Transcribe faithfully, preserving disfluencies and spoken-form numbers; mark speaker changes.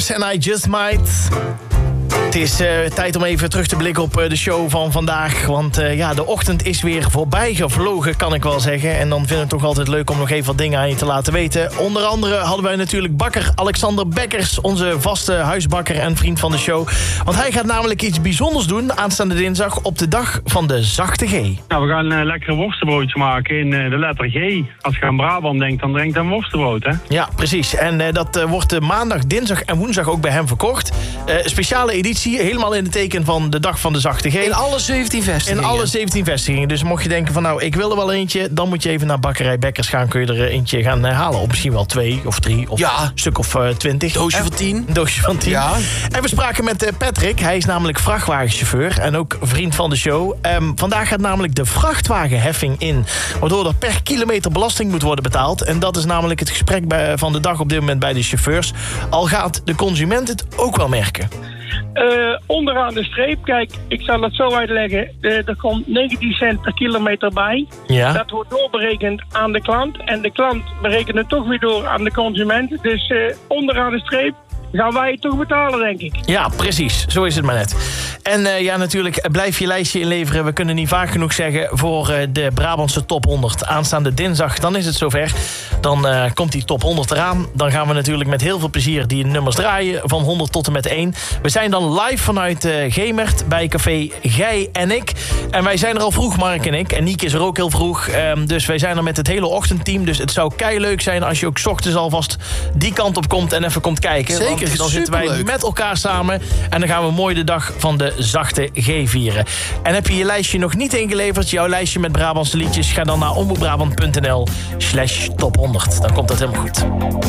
Speaker 1: Beckers en I Just Might. Het is uh, tijd om even terug te blikken op uh, de show van vandaag. Want uh, ja, de ochtend is weer voorbij gevlogen, kan ik wel zeggen. En dan vind ik het toch altijd leuk om nog even wat dingen aan je te laten weten. Onder andere hadden wij natuurlijk bakker Alexander Beckers, onze vaste huisbakker en vriend van de show. Want hij gaat namelijk iets bijzonders doen aanstaande dinsdag op de dag van de zachte G.
Speaker 2: Nou, we gaan een uh, lekkere worstenbroodje maken in uh, de letter G. Als je aan Brabant denkt, dan denkt aan worstenbrood, hè?
Speaker 1: Ja, precies. En uh, dat uh, wordt uh, maandag, dinsdag en woensdag ook bij hem verkocht. Uh, speciale editie. Helemaal in het teken van de dag van de zachte G.
Speaker 3: In alle zeventien vestigingen.
Speaker 1: In alle zeventien vestigingen. Dus mocht je denken van nou, ik wil er wel eentje, dan moet je even naar bakkerij Beckers gaan. Kun je er eentje gaan halen. Of misschien wel twee of drie. Of
Speaker 3: ja.
Speaker 1: een stuk of uh, twintig.
Speaker 3: Doosje van tien.
Speaker 1: Een doosje van tien.
Speaker 3: Ja.
Speaker 1: En we spraken met uh, Patrick. Hij is namelijk vrachtwagenchauffeur. En ook vriend van de show. Um, vandaag gaat namelijk de vrachtwagenheffing in. Waardoor er per kilometer belasting moet worden betaald. En dat is namelijk het gesprek bij, van de dag op dit moment bij de chauffeurs. Al gaat de consument het ook wel merken.
Speaker 4: Uh, onderaan de streep, kijk, ik zal het zo uitleggen. Uh, er komt negentien cent per kilometer bij.
Speaker 1: Ja.
Speaker 4: Dat wordt doorberekend aan de klant. En de klant berekent het toch weer door aan de consument. Dus uh, onderaan de streep gaan wij het toch betalen, denk ik.
Speaker 1: Ja, precies. Zo is het maar net. En uh, ja, natuurlijk, blijf je lijstje inleveren. We kunnen niet vaak genoeg zeggen voor uh, de Brabantse top honderd. Aanstaande dinsdag, dan is het zover. Dan uh, komt die top honderd eraan. Dan gaan we natuurlijk met heel veel plezier die nummers draaien. Van honderd tot en met één. We zijn dan live vanuit uh, Gemert bij café Gij en ik. En wij zijn er al vroeg, Mark en ik. En Niek is er ook heel vroeg. Um, dus wij zijn er met het hele ochtendteam. Dus het zou keileuk zijn als je ook 's ochtends alvast die kant op komt en even komt kijken.
Speaker 3: Zeker.
Speaker 1: Want dan zitten wij
Speaker 3: Superleuk.
Speaker 1: met elkaar samen. En dan gaan we mooi de dag van de zachte G vieren. En heb je je lijstje nog niet ingeleverd, jouw lijstje met Brabantse liedjes, ga dan naar omroepbrabant punt n l slash top honderd. Dan komt dat helemaal goed.